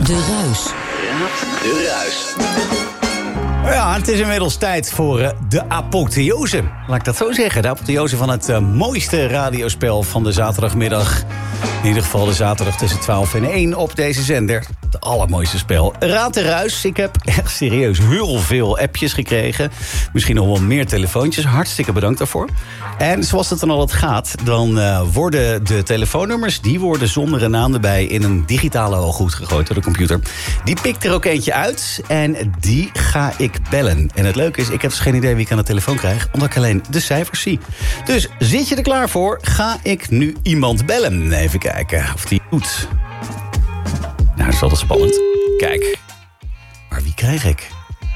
de Ruis. Raad de Ruis. Ja, het is inmiddels tijd voor de apotheose. Laat ik dat zo zeggen. De apotheose van het mooiste radiospel van de zaterdagmiddag. In ieder geval de zaterdag tussen 12 en 1 op deze zender. Het allermooiste spel. Raad de Ruis. Ik heb echt serieus heel veel appjes gekregen. Misschien nog wel meer telefoontjes. Hartstikke bedankt daarvoor. En zoals het dan altijd gaat, dan worden de telefoonnummers, die worden zonder een naam erbij in een digitale hooghoed gegooid door de computer. Die pikt er ook eentje uit en die ga ik bellen. En het leuke is, ik heb dus geen idee wie ik aan de telefoon krijg, omdat ik alleen de cijfers zie. Dus zit je er klaar voor? Ga ik nu iemand bellen. Even kijken of die doet. Nou, dat is altijd spannend. Kijk. Maar wie krijg ik?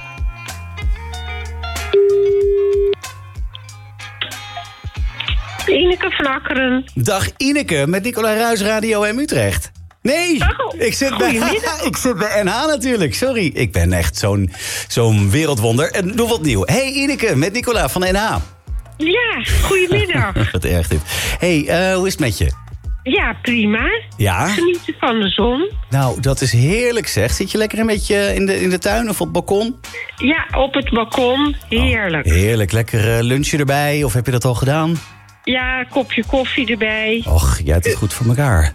Ineke van Akkeren. Dag Ineke, met Nicolai Ruijs Radio M Utrecht. Nee, ik zit bij NH natuurlijk. Sorry, ik ben echt zo'n wereldwonder. En doe wat nieuw. Hey Ineke, met Nicolai van NH. Ja, goedemiddag. Wat erg dit. Hey, hoe is het met je? Ja, prima. Ja? Genieten van de zon. Nou, dat is heerlijk zeg. Zit je lekker een beetje in de tuin of op het balkon? Ja, op het balkon. Heerlijk. Oh, heerlijk. Lekker lunchje erbij. Of heb je dat al gedaan? Ja, kopje koffie erbij. Och, jij hebt het goed voor elkaar.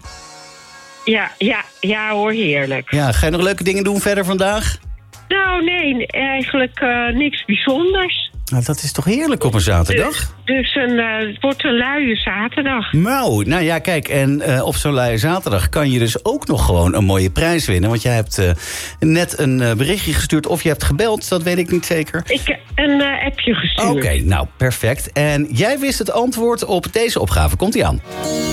Ja hoor, heerlijk. Ja, ga je nog leuke dingen doen verder vandaag? Nou, nee, eigenlijk niks bijzonders. Nou, dat is toch heerlijk op een zaterdag? Dus het wordt een luie zaterdag. Nou ja, kijk, en op zo'n luie zaterdag kan je dus ook nog gewoon een mooie prijs winnen. Want jij hebt net een berichtje gestuurd of je hebt gebeld, dat weet ik niet zeker. Ik heb een appje gestuurd. Oké, nou, perfect. En jij wist het antwoord op deze opgave. Komt-ie aan.